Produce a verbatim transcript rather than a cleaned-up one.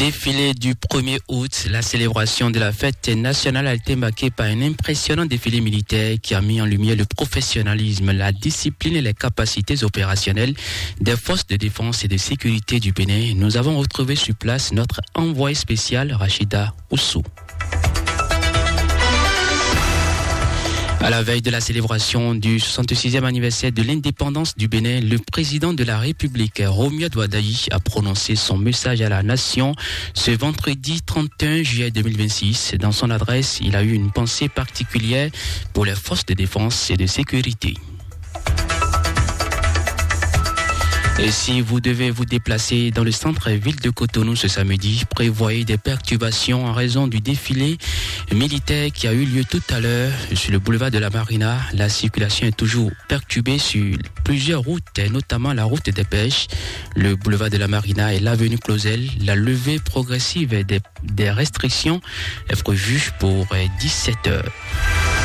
Défilé du premier août, la célébration de la fête nationale a été marquée par un impressionnant défilé militaire qui a mis en lumière le professionnalisme, la discipline et les capacités opérationnelles des forces de défense et de sécurité du Bénin. Nous avons retrouvé sur place notre envoyé spécial Rachida Oussou. À la veille de la célébration du soixante-sixième anniversaire de l'indépendance du Bénin, le président de la République, Romuald Wadayi, a prononcé son message à la nation ce vendredi trente et un juillet deux mille vingt-six. Dans son adresse, il a eu une pensée particulière pour les forces de défense et de sécurité. Et si vous devez vous déplacer dans le centre-ville de Cotonou ce samedi, prévoyez des perturbations en raison du défilé militaire qui a eu lieu tout à l'heure sur le boulevard de la Marina. La circulation est toujours perturbée sur plusieurs routes, notamment la route des Pêches, le boulevard de la Marina et l'avenue Clausel. La levée progressive des, des restrictions est prévue pour dix-sept heures.